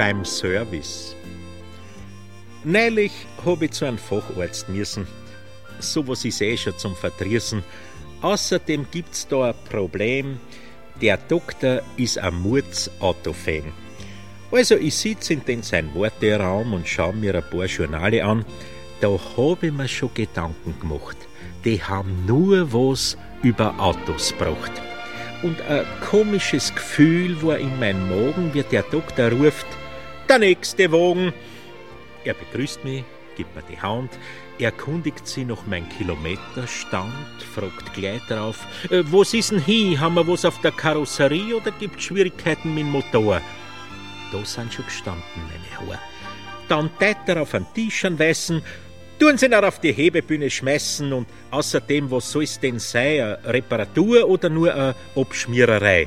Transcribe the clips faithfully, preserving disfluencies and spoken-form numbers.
beim Service. Neulich hab ich zu einem Facharzt müssen. Sowas ist eh schon zum Verdrießen. Außerdem gibt's da ein Problem. Der Doktor ist ein Mords-Autofan. Also ich sitze in den sein Warteraum und schau mir ein paar Journale an. Da hab ich mir schon Gedanken gemacht. Die haben nur was über Autos gebracht. Und ein komisches Gefühl war in meinem Magen, wie der Doktor ruft: Der nächste Wagen. Er begrüßt mich, gibt mir die Hand, erkundigt sich nach meinem Kilometerstand, fragt gleich drauf: äh, Was ist denn hier? Haben wir was auf der Karosserie oder gibt's Schwierigkeiten mit dem Motor? Da sind schon gestanden meine Haare. Dann tät er auf einen Tisch anweisen, tun sie ihn auf die Hebebühne schmeißen und außerdem, was soll's denn sein? Eine Reparatur oder nur eine Abschmiererei?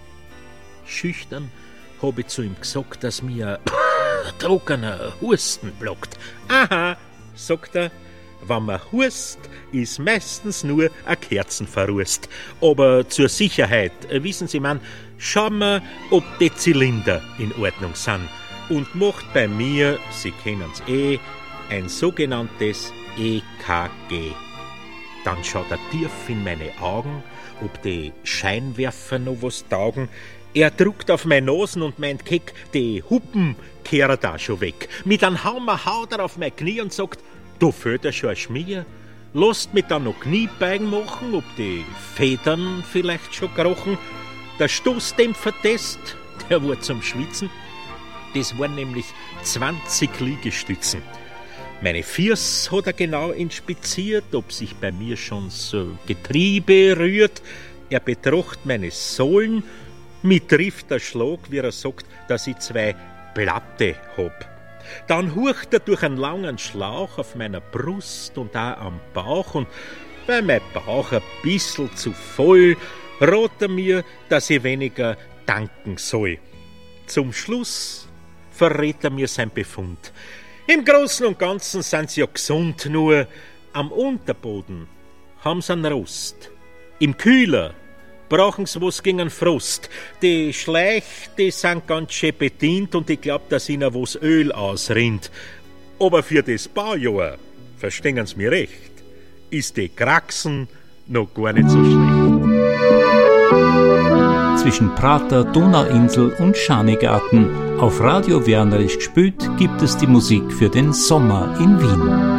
Schüchtern habe ich zu ihm gesagt, dass mir ein trockener Husten blockt. Aha, sagt er, wenn man hust, ist meistens nur ein Kerzenverrust. Aber zur Sicherheit, wissen Sie, man, schauen wir, ob die Zylinder in Ordnung sind. Und macht bei mir, Sie kennen's eh, ein sogenanntes E K G. Dann schaut er tief in meine Augen, ob die Scheinwerfer noch was taugen. Er druckt auf meine Nasen und meint keck, die Hupen kehren da schon weg. Mit einem Hammer haut er auf mein Knie und sagt: Da fehlt ja schon ein Schmier. Lasst mich dann noch Kniebeugen machen, ob die Federn vielleicht schon krochen. Der Stoßdämpfertest, der war zum Schwitzen. Das waren nämlich zwanzig Liegestützen. Meine Füße hat er genau inspiziert, ob sich bei mir schon so Getriebe rührt. Er betrachtet meine Sohlen. Mich trifft der Schlag, wie er sagt, dass ich zwei Platte hab. Dann hurcht er durch einen langen Schlauch auf meiner Brust und auch am Bauch. Und weil mein Bauch ein bissl zu voll, rät er mir, dass ich weniger danken soll. Zum Schluss verrät er mir sein Befund. Im Großen und Ganzen sind sie ja gesund, nur am Unterboden haben sie einen Rost. Im Kühler brauchen sie was gegen einen Frost. Die Schleich, die sind ganz schön bedient und ich glaub, dass ihnen was Öl ausrinnt. Aber für das Baujahr, verstehen sie mir recht, ist die Kraxen noch gar nicht so schlecht. Zwischen Prater, Donauinsel und Schanigarten auf Radio Wernerisch gespielt gibt es die Musik für den Sommer in Wien.